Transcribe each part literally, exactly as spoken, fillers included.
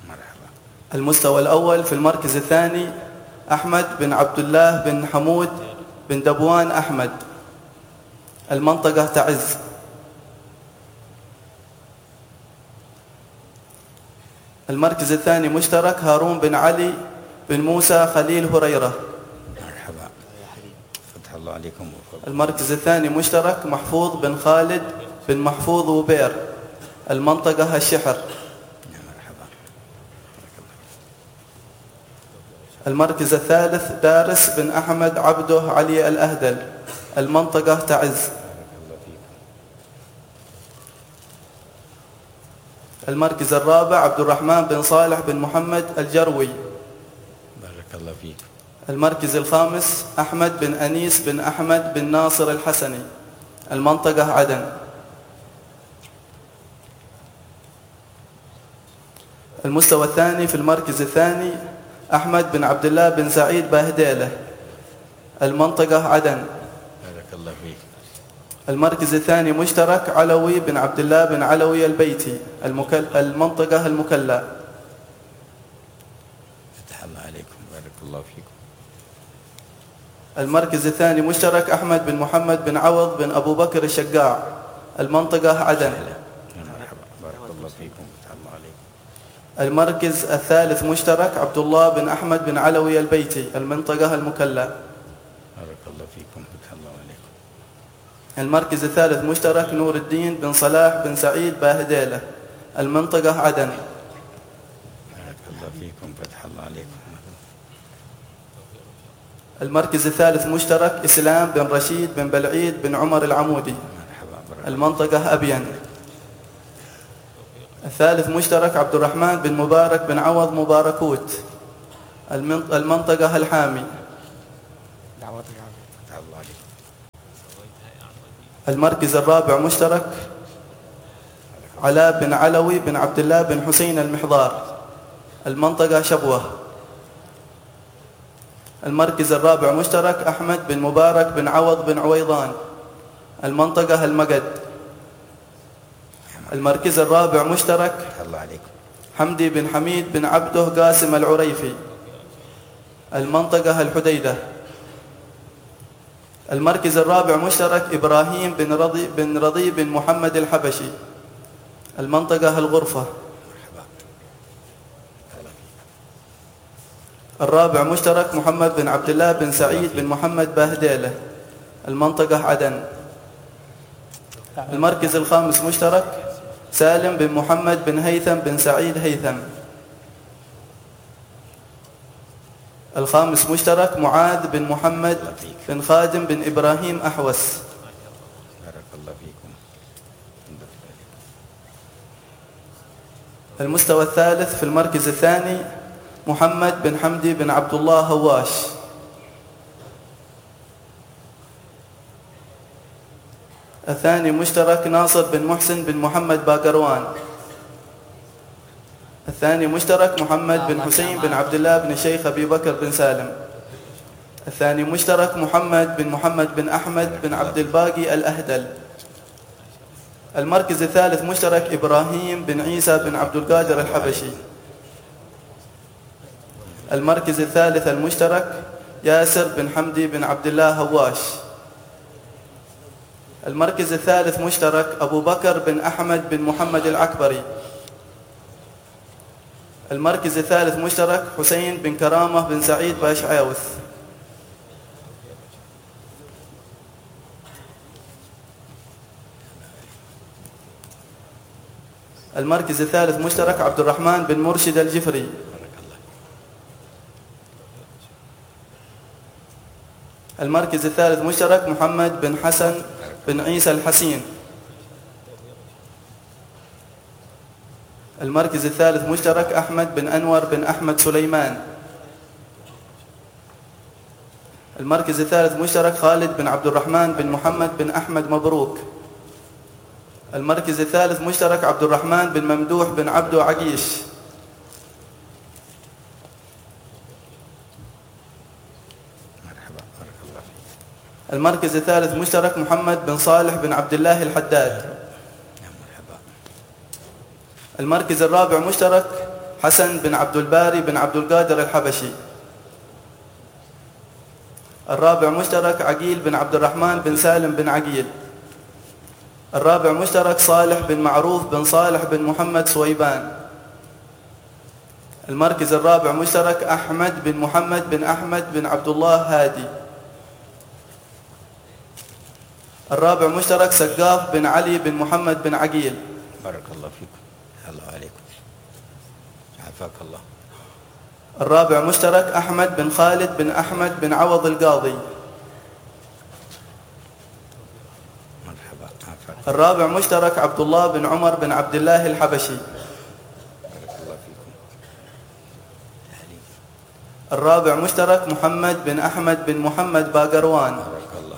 المستوى الأول في المركز الثاني أحمد بن عبد الله بن حمود بن دبوان أحمد، المنطقة تعز. المركز الثاني مشترك هارون بن علي بن موسى خليل هريرة. مرحبا، فتح الله عليكم. المركز الثاني مشترك محفوظ بن خالد بن محفوظ وبير، المنطقة الشحر. المركز الثالث دارس بن أحمد عبده علي الأهدل، المنطقة تعز. المركز الرابع عبد الرحمن بن صالح بن محمد الجروي. بارك الله فيك. المركز الخامس أحمد بن أنيس بن أحمد بن ناصر الحسني، المنطقة عدن. المستوى الثاني في المركز الثاني أحمد بن عبد الله بن سعيد باهديلة، المنطقة عدن. بارك الله فيك. المركز الثاني مشترك علوي بن عبد الله بن علوي البيتي، المكل... المنطقة المكلا. فتح الله عليكم، بارك الله فيكم. المركز الثاني مشترك أحمد بن محمد بن عوض بن أبو بكر الشقاع، المنطقة عدن. مرحبا، بارك الله فيكم، فتح الله عليكم. المركز الثالث مشترك عبد الله بن أحمد بن علوي البيتي، المنطقة المكلا. بارك الله فيكم، فتح الله عليكم. المركز الثالث مشترك نور الدين بن صلاح بن سعيد باهديلة، المنطقة عدن. بارك الله فيكم، فتح الله عليكم. المركز الثالث مشترك إسلام بن رشيد بن بلعيد بن عمر العمودي، المنطقة أبين. الثالث مشترك عبد الرحمن بن مبارك بن عوض مباركوت، المنطقة الحامي. المركز الرابع مشترك علاء بن علوي بن عبد الله بن حسين المحضار، المنطقة شبوة. المركز الرابع مشترك أحمد بن مبارك بن عوض بن عويضان، المنطقة المقد. المركز الرابع مشترك حمدي بن حميد بن عبده قاسم العريفي، المنطقة الحديدة. المركز الرابع مشترك إبراهيم بن رضي بن رضي بن محمد الحبشي، المنطقة الغرفة. الرابع مشترك محمد بن عبد الله بن سعيد بن محمد باهديلة، المنطقة عدن. المركز الخامس مشترك سالم بن محمد بن هيثم بن سعيد هيثم. الخامس مشترك معاذ بن محمد بن خادم بن إبراهيم أحوس. بارك الله فيكم. المستوى الثالث في المركز الثاني محمد بن حمدي بن عبد الله هواش. الثاني مشترك ناصر بن محسن بن محمد باقروان. الثاني مشترك محمد بن حسين بن عبد الله بن شيخ أبي بكر بن سالم. الثاني مشترك محمد بن محمد بن أحمد بن عبد الباقي الأهدل. المركز الثالث مشترك إبراهيم بن عيسى بن عبد القادر الحبشي. المركز الثالث المشترك ياسر بن حمدي بن عبد الله هواش. المركز الثالث مشترك أبو بكر بن أحمد بن محمد العكبري. المركز الثالث مشترك حسين بن كرامة بن سعيد باش عاوث. المركز الثالث مشترك عبد الرحمن بن مرشد الجفري. المركز الثالث مشترك محمد بن حسن بن عيسى الحسين. المركز الثالث مشترك أحمد بن أنور بن أحمد سليمان. المركز الثالث مشترك خالد بن عبد الرحمن بن محمد بن أحمد مبروك. المركز الثالث مشترك عبد الرحمن بن ممدوح بن عبدو عقيش. المركز الثالث مشترك محمد بن صالح بن عبد الله الحداد. المركز الرابع مشترك حسن بن عبد الباري بن عبد القادر الحبشي. الرابع مشترك عقيل بن عبد الرحمن بن سالم بن عقيل. الرابع مشترك صالح بن معروف بن صالح بن محمد سويبان. المركز الرابع مشترك أحمد بن محمد بن أحمد بن عبد الله هادي. الرابع مشترك سقاف بن علي بن محمد بن عقيل. بارك الله فيكم. الله عليكم. عافاك الله. الرابع مشترك أحمد بن خالد بن أحمد بن عوض القاضي. مرحبا. عافاك. الرابع مشترك عبد الله بن عمر بن عبد الله الحبشي. بارك الله فيكم. الرابع مشترك محمد بن أحمد بن محمد باقروان. بارك الله.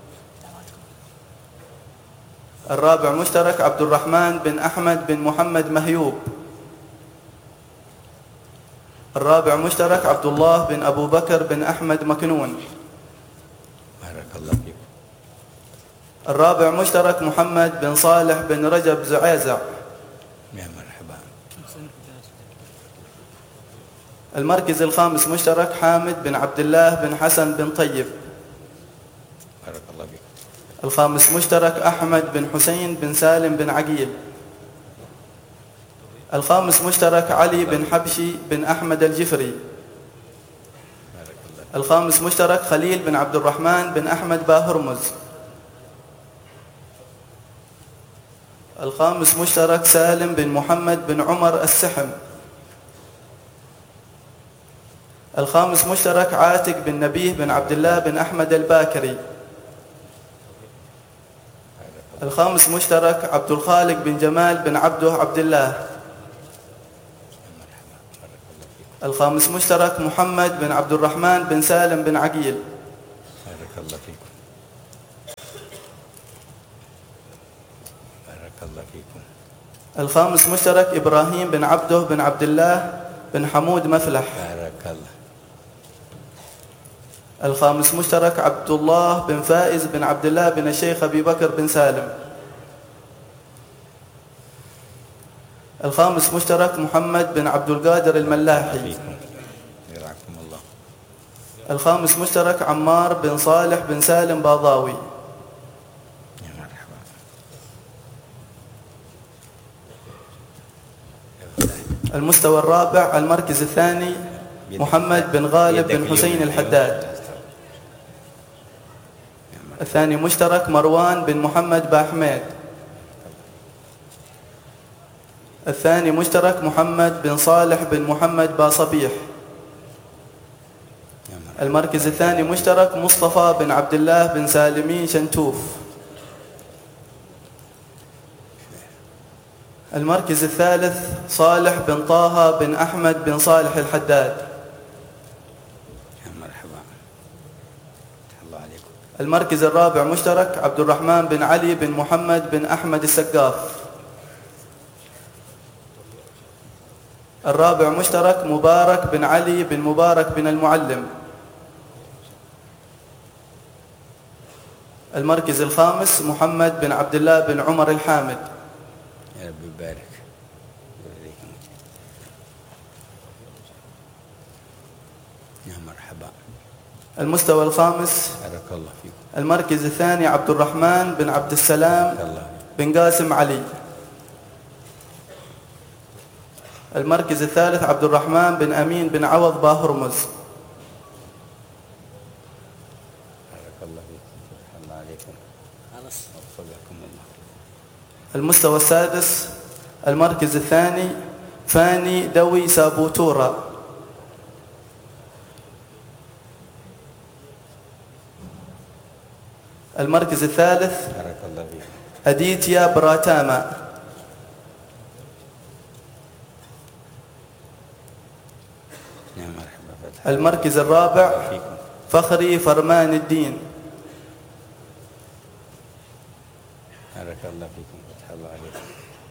الرابع مشترك عبد الرحمن بن أحمد بن محمد مهيوب. الرابع مشترك عبد الله بن أبو بكر بن أحمد مكنون. بارك الله فيكم. الرابع مشترك محمد بن صالح بن رجب زعيزع. يا مرحبا. المركز الخامس مشترك حامد بن عبد الله بن حسن بن طيب. بارك الله فيكم. الخامس مشترك أحمد بن حسين بن سالم بن عقيل. الخامس مشترك علي بن حبشي بن أحمد الجفري. بارك الله. الخامس مشترك خليل بن عبد الرحمن بن أحمد باهرمز. الخامس مشترك سالم بن محمد بن عمر السحم. الخامس مشترك عاتق بن نبيه بن عبد الله بن أحمد الباكري. الخامس مشترك عبد الخالق بن جمال بن عبده عبد الله. الخامس مشترك محمد بن عبد الرحمن بن سالم بن عقيل. بارك الله فيكم. بارك الله فيكم. الخامس مشترك إبراهيم بن عبده بن عبد الله بن حمود مفلح. بارك الله. الخامس مشترك عبد الله بن فائز بن عبد الله بن الشيخ أبي بكر بن سالم. الخامس مشترك محمد بن عبد القادر الملاحي. يرعاكم الله. الخامس مشترك عمار بن صالح بن سالم باضاوي. يا مرحبا. المستوى الرابع المركز الثاني محمد بن غالب بن حسين الحداد. الثاني مشترك مروان بن محمد باحميد. الثاني مشترك محمد بن صالح بن محمد باصبيح. المركز الثاني مشترك مصطفى بن عبد الله بن سالمين شنتوف. المركز الثالث صالح بن طه بن أحمد بن صالح الحداد. يا مرحبا. الله عليكم. المركز الرابع مشترك عبد الرحمن بن علي بن محمد بن أحمد السقاف. الرابع مشترك مبارك بن علي بن مبارك بن المعلم. المركز الخامس محمد بن عبد الله بن عمر الحامد. يا رب يبارك. يا مرحبا. المستوى الخامس بارك الله فيكم. المركز الثاني عبد الرحمن بن عبد السلام الله. بن قاسم علي. المركز الثالث عبد الرحمن بن أمين بن عوض باهرمز. بارك الله فيكم. الله عليكم. وفقكم الله. المستوى السادس المركز الثاني فاني دوي سابوتورا. المركز الثالث بارك الله فيكم. أديتيا براتاما. يا مرحبا. فتح. المركز الرابع فيكم. فخري فرمان الدين. بارك الله فيكم. فتح الله عليكم.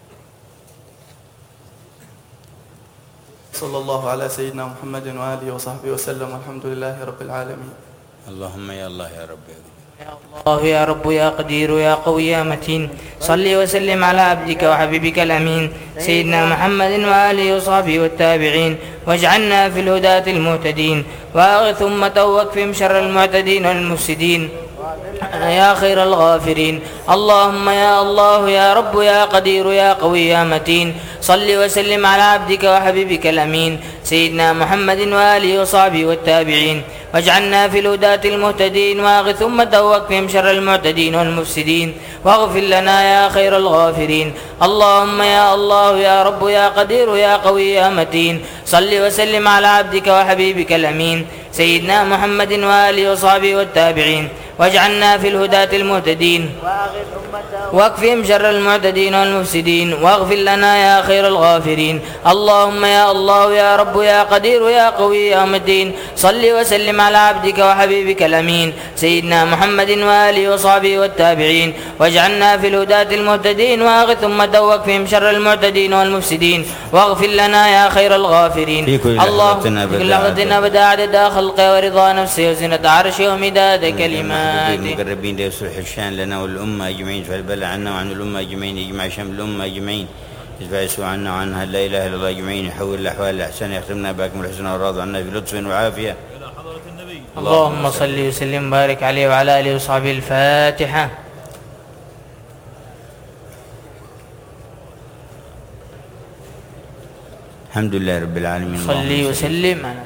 صلى الله على سيدنا محمد وآله وصحبه وسلم والحمد لله رب العالمين. اللهم يا الله يا رب. الله يا رب يا قدير يا قوي يا متين صل وسلم على عبدك وحبيبك الأمين سيدنا محمد وآله وصحبه والتابعين واجعلنا في الهداة المهتدين وأغث أمته واكفهم شر المعتدين والمفسدين يا خير الغافرين. اللهم يا الله يا رب يا قدير يا قوي يا متين صل وسلم على عبدك وحبيبك الأمين سيدنا محمد وآله وصحبه والتابعين واجعلنا في الهداة المهتدين واغث أمته واكفهم شر المعتدين والمفسدين واغفر لنا يا خير الغافرين. اللهم يا الله يا رب يا قدير يا قوي يا متين صل وسلم على عبدك وحبيبك الأمين سيدنا محمد وآله وصحبه والتابعين واجعلنا في الهداة المهتدين واكفهم شر المعتدين والمفسدين واغفر لنا يا خير الغافرين. اللهم يا الله يا رب يا قدير يا قوي يا متين صل وسلم على عبدك وحبيبك الأمين سيدنا محمد وآله وصحبه والتابعين واجعلنا في الهداة المهتدين واغث أمته واكفهم شر المعتدين والمفسدين واغفر لنا يا خير الغافرين. الله في كل لحظة أبدا عدد خلقه ورضا نفسه وزنة عرشه ومداد كلماته المقربين ليصلح الشان لنا والأمة أجمعين فالبلع عنا وعن الأمة أجمعين يجمع شمل الأمة أجمعين يدفع يسوع عنا وعنها لا إله إلا الله أجمعين يحول الأحوال الأحسن يختمنا بأكمل الحسن والراضي عنا بلطف وعافية. اللهم صل وسلم وبارك عليه وعلى آله وصحبه. الفاتحة. الحمد لله رب العالمين. صلي وسلم على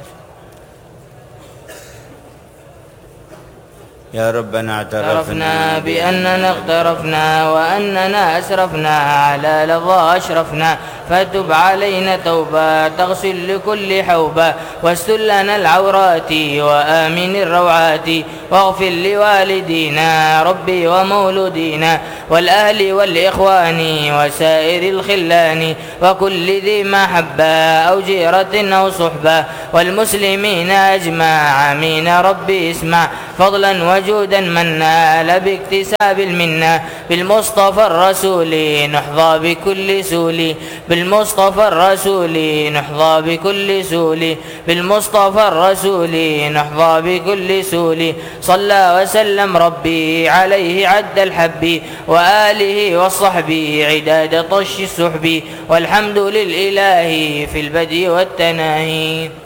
يا ربنا اعترفنا بأننا اغترفنا وأننا أسرفنا على لظى أشرفنا فتب علينا توبة تغسل لكل حوبة واستر لنا العورات وآمن الروعات واغفر لوالدينا ربي ومولودينا والأهل والإخوان وسائر الخلان وكل ذي محبة أو جيرة أو صحبة والمسلمين أجمع آمين. ربي اسمع فضلا وجودا من نال باكتساب المنة بالمصطفى الرسول نحظى بكل سول بالمصطفى الرسول نحظى بكل سول بالمصطفى الرسول نحظى بكل سول صلى وسلم ربي عليه عد الحب وآله والصحب عداد طش السحب والحمد للإله في البدء والتناهي.